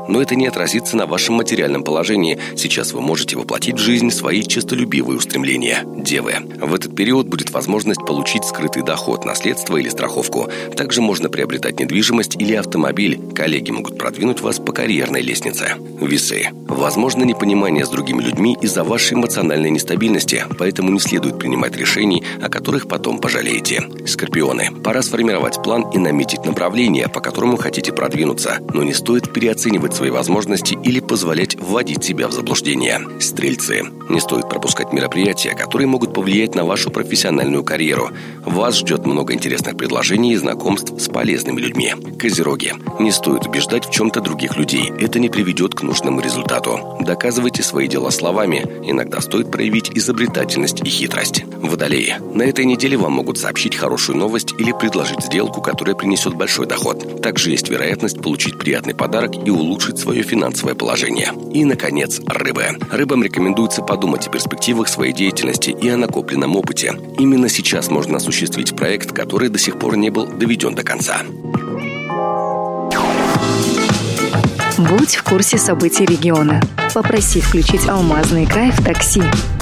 но это не отразится на вашем материальном положении. Сейчас вы можете воплотить в жизнь свои честолюбивые устремления. Девы. В этот период будет возможность получить скрытый доход, наследство или страховку. Также можно приобретать недвижимость или автомобиль. Коллеги могут продвинуть вас по карьерной лестнице. Весы. Возможно непонимание с другими людьми из-за вашей эмоциональной нестабильности, поэтому не следует принимать решений, о которых потом пожалеете. Скорпионы. Пора сформировать план и наметить направление, по которому хотите продвинуться, но не стоит переоценивать свои возможности или позволять вводить себя в заблуждение. Стрельцы. Не стоит пропускать мероприятия, которые могут повлиять на вашу профессиональную карьеру. Вас ждет много интересных предложений и знакомств с полезными людьми. Козероги. Не стоит убеждать в чем-то других людей. Это не приведет к нужному результату. Доказывайте свои дела словами. Иногда стоит проявить изобретательность и хитрость. Водолеи. На этой неделе вам могут сообщить хорошую новость или предложить сделку, которая принесет большой доход. Также есть вероятность получить приятный подарок и улучшить свое финансовое положение. И, наконец, рыбы. Рыбам рекомендуется подумать о перспективах своей деятельности и о накопленном опыте. Именно сейчас можно осуществить проект, который до сих пор не был доведен до конца. Будь в курсе событий региона. Попроси включить «Алмазный край» в такси.